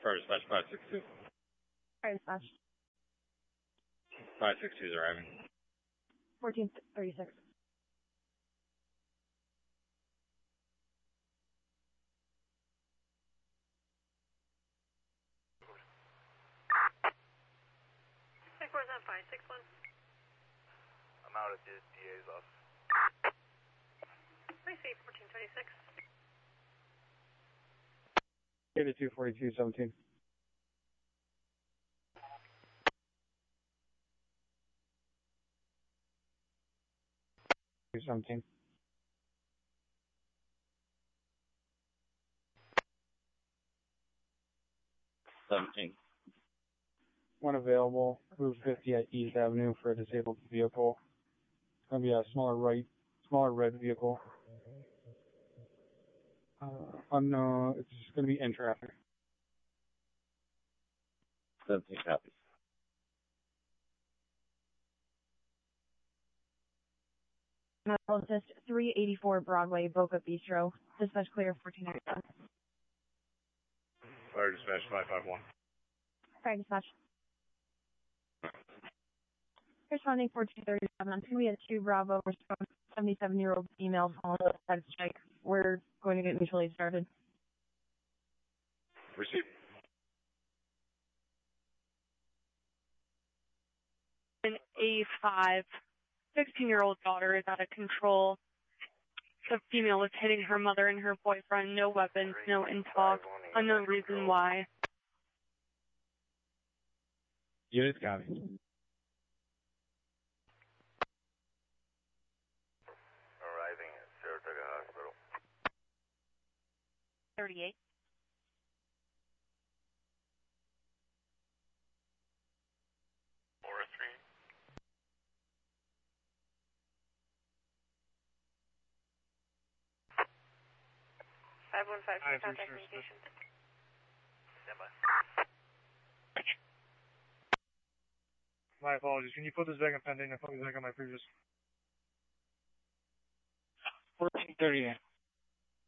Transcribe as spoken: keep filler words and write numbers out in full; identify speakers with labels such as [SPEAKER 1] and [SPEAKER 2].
[SPEAKER 1] Fire dispatch five six two.
[SPEAKER 2] Fire dispatch.
[SPEAKER 1] five six two is arriving.
[SPEAKER 2] fourteen thirty-six.
[SPEAKER 3] six four seven five six one.
[SPEAKER 4] I'm out at the D A's office.
[SPEAKER 3] Receive fourteen thirty-six.
[SPEAKER 5] eighty-two forty-two seventeen. seventeen.
[SPEAKER 1] seventeen.
[SPEAKER 5] One available, Route fifty at East Avenue for a disabled vehicle. It's going to be a smaller right, smaller red vehicle. Uh, unknown, it's just going to be in traffic.
[SPEAKER 1] seventeen copies.
[SPEAKER 2] Medical assist three eighty-four Broadway, Boca Bistro. Dispatch clear fourteen ninety-seven.
[SPEAKER 4] Fire dispatch five five one.
[SPEAKER 2] Fire dispatch. Responding fourteen thirty-seven. I'm going to be a two Bravo response. seventy-seven-year-old female following a side strike. We're going to get mutually started.
[SPEAKER 4] Receive.
[SPEAKER 3] An A five. sixteen-year-old daughter is out of control. The female was hitting her mother and her boyfriend. No weapons, no intalk. Unknown reason why.
[SPEAKER 5] Unit copy.
[SPEAKER 4] Arriving at Saratoga Hospital.
[SPEAKER 3] thirty-eight.
[SPEAKER 4] four three.
[SPEAKER 3] five one five,
[SPEAKER 5] I
[SPEAKER 3] contact
[SPEAKER 5] appreciate
[SPEAKER 3] communication.
[SPEAKER 4] Stand by.
[SPEAKER 5] My apologies. Can you put this back on pending and put this back on my previous? fourteen thirty-eight.